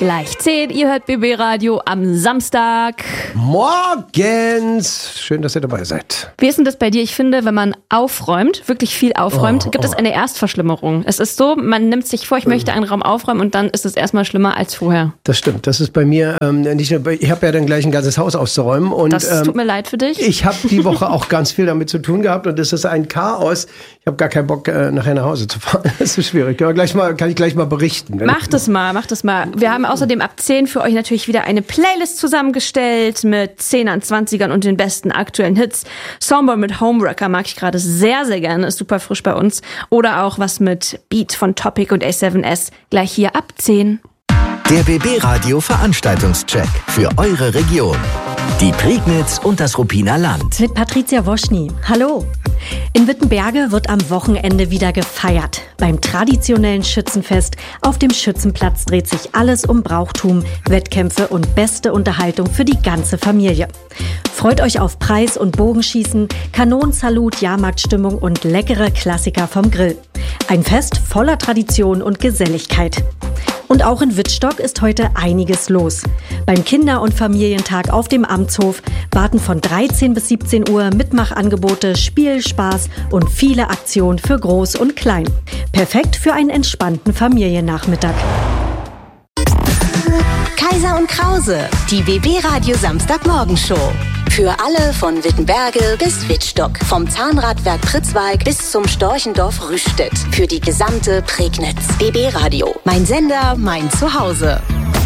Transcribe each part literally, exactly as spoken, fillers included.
gleich zehn. Ihr hört B B Radio am Samstag. Morgens. Schön, dass ihr dabei seid. Wie ist denn das bei dir? Ich finde, wenn man aufräumt, wirklich viel aufräumt, oh, gibt oh. es eine Erstverschlimmerung. Es ist so, man nimmt sich vor, ich möchte einen Raum aufräumen und dann ist es erstmal schlimmer als vorher. Das stimmt. Das ist bei mir ähm, nicht nur, ich habe ja dann gleich ein ganzes Haus auszuräumen. Und, das ähm, tut mir leid für dich. Ich habe die Woche auch ganz viel damit zu tun gehabt und es ist ein Chaos. Ich habe gar keinen Bock, äh, nachher nach Hause zu fahren. Das ist schwierig. Kann, gleich mal, kann ich gleich mal berichten. Mach das mal, mach das mal. Wir haben außerdem ab zehn für euch natürlich wieder eine Playlist zusammengestellt mit Zehnern, Zwanzigern und den besten aktuellen Hits. Songboy mit Homewrecker mag ich gerade sehr, sehr gerne. Ist super frisch bei uns. Oder auch was mit Beat von Topic und A seven S. Gleich hier ab zehn. Der B B Radio Veranstaltungscheck für eure Region. Die Prignitz und das Ruppiner Land. Mit Patricia Woschny. Hallo. In Wittenberge wird am Wochenende wieder gefeiert. Beim traditionellen Schützenfest auf dem Schützenplatz dreht sich alles um Brauchtum, Wettkämpfe und beste Unterhaltung für die ganze Familie. Freut euch auf Preis- und Bogenschießen, Kanonensalut, Jahrmarktstimmung und leckere Klassiker vom Grill. Ein Fest voller Tradition und Geselligkeit. Und auch in Wittstock ist heute einiges los. Beim Kinder- und Familientag auf dem Amtshof warten von dreizehn bis siebzehn Uhr Mitmachangebote, Spiel, Spaß und viele Aktionen für Groß und Klein. Perfekt für einen entspannten Familiennachmittag. Kaiser und Krause, die B B Radio Samstagmorgenshow. Für alle von Wittenberge bis Wittstock, vom Zahnradwerk Pritzwalk bis zum Storchendorf Rüstedt. Für die gesamte Prignitz. B B Radio, mein Sender, mein Zuhause.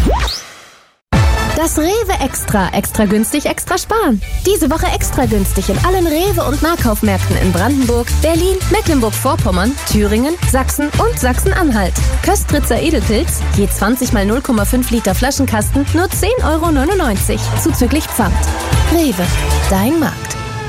Das Rewe Extra. Extra günstig, extra sparen. Diese Woche extra günstig in allen Rewe- und Nahkaufmärkten in Brandenburg, Berlin, Mecklenburg-Vorpommern, Thüringen, Sachsen und Sachsen-Anhalt. Köstritzer Edelpilz, je zwanzig mal null Komma fünf Liter Flaschenkasten, nur zehn Euro neunundneunzig, zuzüglich Pfand. Rewe, dein Markt.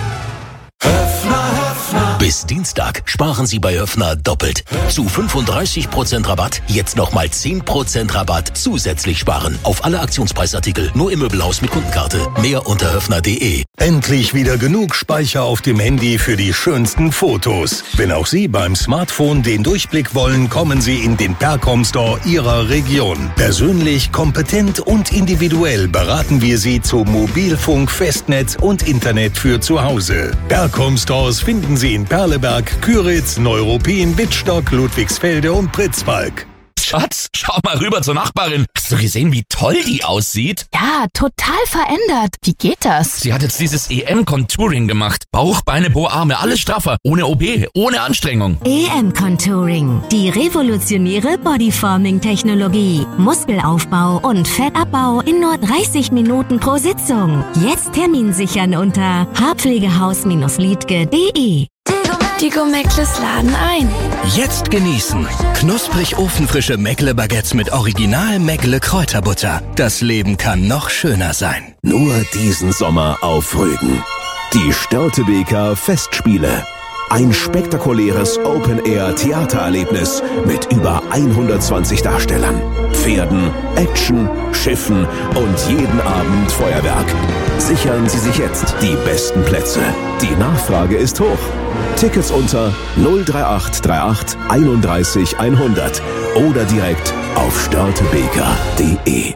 Bis Dienstag sparen Sie bei Höffner doppelt. Zu fünfunddreißig Prozent Rabatt, jetzt nochmal zehn Prozent Rabatt zusätzlich sparen. Auf alle Aktionspreisartikel, nur im Möbelhaus mit Kundenkarte. Mehr unter höffner punkt de. Endlich wieder genug Speicher auf dem Handy für die schönsten Fotos. Wenn auch Sie beim Smartphone den Durchblick wollen, kommen Sie in den Percom Store Ihrer Region. Persönlich, kompetent und individuell beraten wir Sie zu Mobilfunk, Festnetz und Internet für zu Hause. Percom Stores finden Sie in Perleberg, Küritz, Neuruppin, Wittstock, Ludwigsfelde und Pritzwalk. Schatz, schau mal rüber zur Nachbarin. Hast du gesehen, wie toll die aussieht? Ja, total verändert. Wie geht das? Sie hat jetzt dieses E M-Contouring gemacht. Bauch, Beine, Po, Arme, alles straffer. Ohne O P, ohne Anstrengung. E M-Contouring. Die revolutionäre Bodyforming-Technologie. Muskelaufbau und Fettabbau in nur dreißig Minuten pro Sitzung. Jetzt Termin sichern unter haarpflegehaus liedge punkt de. Die Gomeckles laden ein. Jetzt genießen. Knusprig ofenfrische Meckle-Baguettes mit Original Meckle-Kräuterbutter. Das Leben kann noch schöner sein. Nur diesen Sommer auf Rügen. Die Störtebeker Festspiele. Ein spektakuläres Open-Air-Theatererlebnis mit über hundertzwanzig Darstellern, Pferden, Action, Schiffen und jeden Abend Feuerwerk. Sichern Sie sich jetzt die besten Plätze. Die Nachfrage ist hoch. Tickets unter null drei acht drei acht einunddreißig hundert oder direkt auf störtebeker punkt de.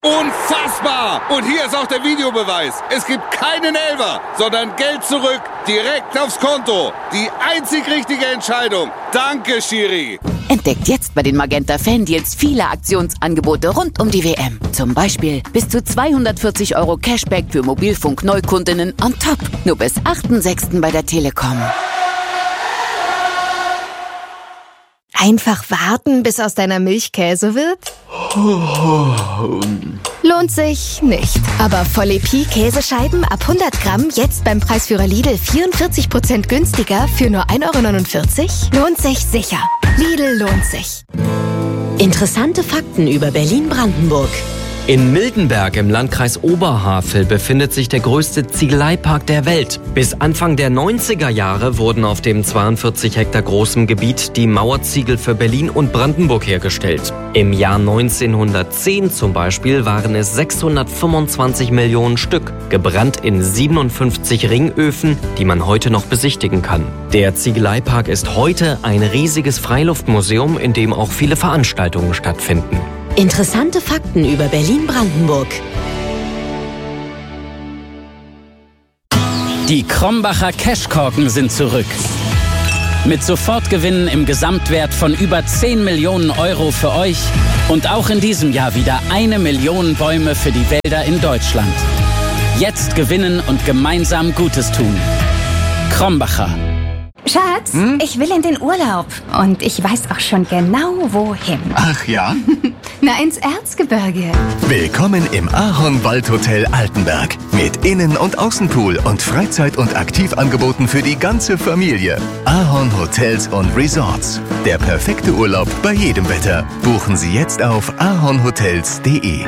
Unfassbar! Und hier ist auch der Videobeweis. Es gibt keinen Elfer, sondern Geld zurück, direkt aufs Konto. Die einzig richtige Entscheidung. Danke, Schiri. Entdeckt jetzt bei den Magenta Fan-Deals viele Aktionsangebote rund um die W M. Zum Beispiel bis zu zweihundertvierzig Euro Cashback für Mobilfunk-Neukundinnen on top. Nur bis achten sechsten bei der Telekom. Einfach warten, bis aus deiner Milch Käse wird? Lohnt sich nicht. Aber Volle Pi Käsescheiben ab hundert Gramm jetzt beim Preisführer Lidl vierundvierzig Prozent günstiger für nur ein Euro neunundvierzig? Lohnt sich sicher. Lidl lohnt sich. Interessante Fakten über Berlin-Brandenburg. In Mildenberg im Landkreis Oberhavel befindet sich der größte Ziegeleipark der Welt. Bis Anfang der neunziger Jahre wurden auf dem zweiundvierzig Hektar großen Gebiet die Mauerziegel für Berlin und Brandenburg hergestellt. Im Jahr neunzehnhundertzehn zum Beispiel waren es sechshundertfünfundzwanzig Millionen Stück, gebrannt in siebenundfünfzig Ringöfen, die man heute noch besichtigen kann. Der Ziegeleipark ist heute ein riesiges Freiluftmuseum, in dem auch viele Veranstaltungen stattfinden. Interessante Fakten über Berlin-Brandenburg. Die Krombacher Cashkorken sind zurück. Mit Sofortgewinnen im Gesamtwert von über zehn Millionen Euro für euch und auch in diesem Jahr wieder eine Million Bäume für die Wälder in Deutschland. Jetzt gewinnen und gemeinsam Gutes tun. Krombacher. Schatz, hm? ich will in den Urlaub. Und ich weiß auch schon genau, wohin. Ach ja? Na, ins Erzgebirge. Willkommen im Ahorn-Waldhotel Altenberg. Mit Innen- und Außenpool und Freizeit- und Aktivangeboten für die ganze Familie. Ahorn Hotels und Resorts. Der perfekte Urlaub bei jedem Wetter. Buchen Sie jetzt auf ahornhotels punkt de.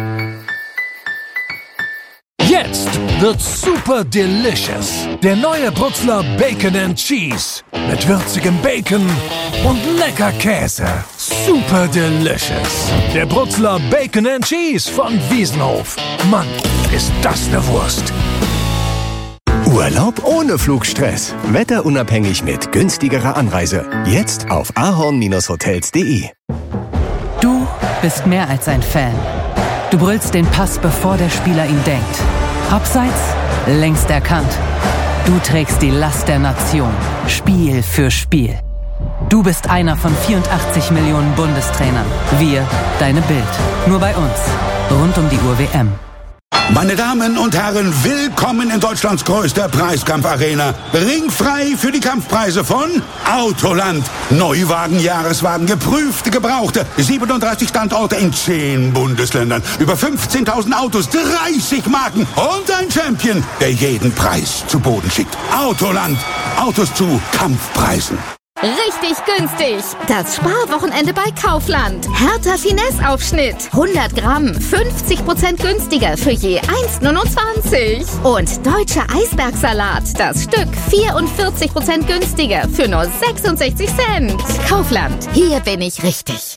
Jetzt wird super delicious. Der neue Brutzler Bacon and Cheese. Mit würzigem Bacon und lecker Käse. Super delicious. Der Brutzler Bacon and Cheese von Wiesenhof. Mann, ist das eine Wurst. Urlaub ohne Flugstress. Wetterunabhängig mit günstigerer Anreise. Jetzt auf ahorn hotels punkt de. Du bist mehr als ein Fan. Du brüllst den Pass, bevor der Spieler ihn denkt. Abseits, längst erkannt. Du trägst die Last der Nation, Spiel für Spiel. Du bist einer von vierundachtzig Millionen Bundestrainern. Wir, deine Bild. Nur bei uns. Rund um die Uhr W M. Meine Damen und Herren, willkommen in Deutschlands größter Preiskampfarena. Ringfrei für die Kampfpreise von Autoland. Neuwagen, Jahreswagen, geprüfte, gebrauchte. siebenunddreißig Standorte in zehn Bundesländern. Über fünfzehntausend Autos, dreißig Marken und ein Champion, der jeden Preis zu Boden schickt. Autoland. Autos zu Kampfpreisen. Richtig günstig. Das Sparwochenende bei Kaufland. Hertha Finesse-Aufschnitt. hundert Gramm, fünfzig Prozent günstiger für je eins neunundzwanzig. Und deutscher Eisbergsalat. Das Stück vierundvierzig Prozent günstiger für nur sechsundsechzig Cent. Kaufland. Hier bin ich richtig.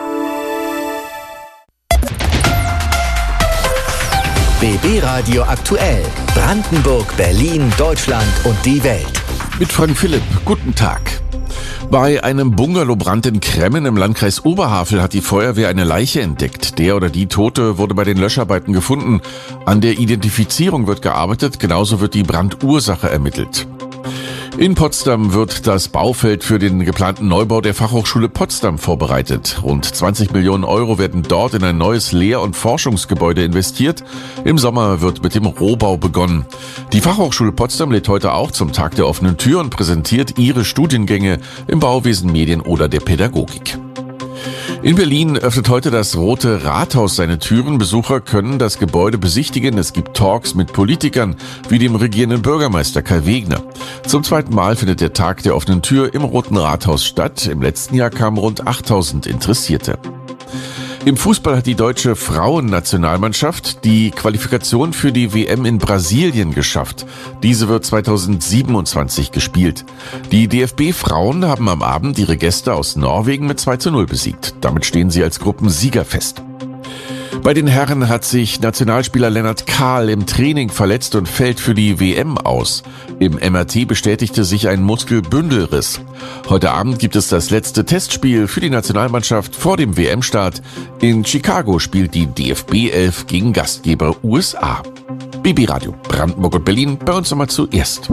B B Radio aktuell. Brandenburg, Berlin, Deutschland und die Welt. Mit Frank Philipp. Guten Tag. Bei einem Bungalowbrand in Kremmen im Landkreis Oberhavel hat die Feuerwehr eine Leiche entdeckt. Der oder die Tote wurde bei den Löscharbeiten gefunden. An der Identifizierung wird gearbeitet, genauso wird die Brandursache ermittelt. In Potsdam wird das Baufeld für den geplanten Neubau der Fachhochschule Potsdam vorbereitet. Rund zwanzig Millionen Euro werden dort in ein neues Lehr- und Forschungsgebäude investiert. Im Sommer wird mit dem Rohbau begonnen. Die Fachhochschule Potsdam lädt heute auch zum Tag der offenen Tür und präsentiert ihre Studiengänge im Bauwesen, Medien oder der Pädagogik. In Berlin öffnet heute das Rote Rathaus seine Türen. Besucher können das Gebäude besichtigen. Es gibt Talks mit Politikern wie dem regierenden Bürgermeister Kai Wegner. Zum zweiten Mal findet der Tag der offenen Tür im Roten Rathaus statt. Im letzten Jahr kamen rund achttausend Interessierte. Im Fußball hat die deutsche Frauennationalmannschaft die Qualifikation für die W M in Brasilien geschafft. Diese wird zweitausendsiebenundzwanzig gespielt. Die D F B-Frauen haben am Abend ihre Gäste aus Norwegen mit zwei zu null besiegt. Damit stehen sie als Gruppensieger fest. Bei den Herren hat sich Nationalspieler Lennart Kahl im Training verletzt und fällt für die W M aus. Im M R T bestätigte sich ein Muskelbündelriss. Heute Abend gibt es das letzte Testspiel für die Nationalmannschaft vor dem W M-Start. In Chicago spielt die D F B elf gegen Gastgeber U S A. B B Radio Brandenburg und Berlin, bei uns nochmal zuerst.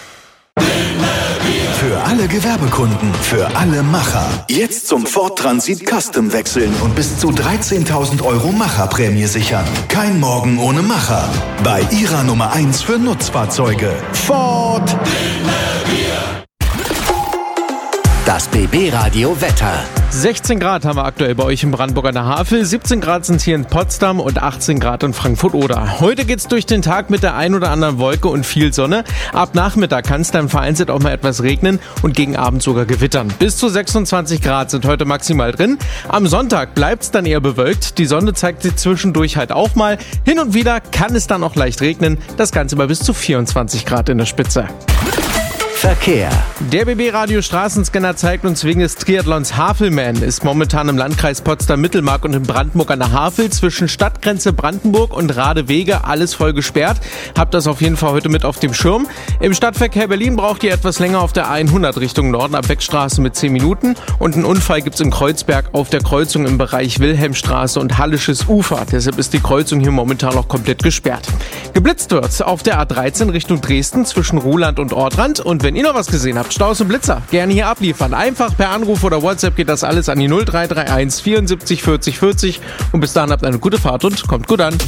Für alle Gewerbekunden, für alle Macher. Jetzt zum Ford Transit Custom wechseln und bis zu dreizehntausend Euro Macherprämie sichern. Kein Morgen ohne Macher. Bei Ihrer Nummer eins für Nutzfahrzeuge. Ford. Das B B Radio Wetter. sechzehn Grad haben wir aktuell bei euch in Brandenburg an der Havel, siebzehn Grad sind es hier in Potsdam und achtzehn Grad in Frankfurt-Oder. Heute geht's durch den Tag mit der ein oder anderen Wolke und viel Sonne. Ab Nachmittag kann es dann vereinzelt auch mal etwas regnen und gegen Abend sogar gewittern. Bis zu sechsundzwanzig Grad sind heute maximal drin. Am Sonntag bleibt es dann eher bewölkt. Die Sonne zeigt sich zwischendurch halt auch mal. Hin und wieder kann es dann auch leicht regnen. Das Ganze bei bis zu vierundzwanzig Grad in der Spitze. Verkehr. Der B B-Radio Straßenscanner zeigt uns, wegen des Triathlons Havelman ist momentan im Landkreis Potsdam-Mittelmark und in Brandenburg an der Havel zwischen Stadtgrenze Brandenburg und Radewege alles voll gesperrt. Habt das auf jeden Fall heute mit auf dem Schirm. Im Stadtverkehr Berlin braucht ihr etwas länger auf der hundert Richtung Norden ab Beckstraße mit zehn Minuten. Und einen Unfall gibt's in Kreuzberg auf der Kreuzung im Bereich Wilhelmstraße und Hallisches Ufer. Deshalb ist die Kreuzung hier momentan noch komplett gesperrt. Geblitzt wird's auf der A dreizehn Richtung Dresden zwischen Ruhland und Ortrand. Und wenn ihr noch was gesehen habt, Staus und Blitzer, gerne hier abliefern. Einfach per Anruf oder WhatsApp geht das alles an die null drei drei eins vierundsiebzig vierzig vierzig. Und bis dahin habt eine gute Fahrt und kommt gut an.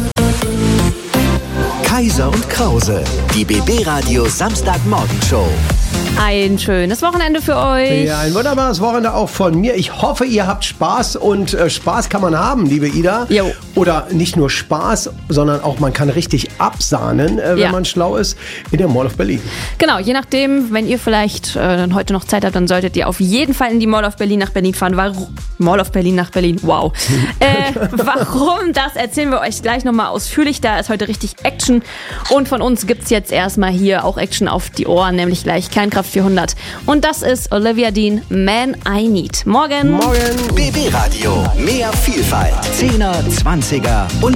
Kaiser und Krause, die B B-Radio Samstagmorgenshow. Ein schönes Wochenende für euch. Ja, ein wunderbares Wochenende auch von mir. Ich hoffe, ihr habt Spaß und äh, Spaß kann man haben, liebe Ida. Jo. Oder nicht nur Spaß, sondern auch man kann richtig absahnen, äh, wenn Ja. man schlau ist, in der Mall of Berlin. Genau, je nachdem, wenn ihr vielleicht äh, heute noch Zeit habt, dann solltet ihr auf jeden Fall in die Mall of Berlin nach Berlin fahren. Warum? Mall of Berlin nach Berlin, wow. äh, warum, das erzählen wir euch gleich nochmal ausführlich. Da ist heute richtig Action. Und von uns gibt's jetzt erstmal hier auch Action auf die Ohren, nämlich gleich Kernkraft vierhundert. Und das ist Olivia Dean, Man I Need. Morgen. Morgen. B B-Radio, mehr Vielfalt. Zehner, Zwanziger und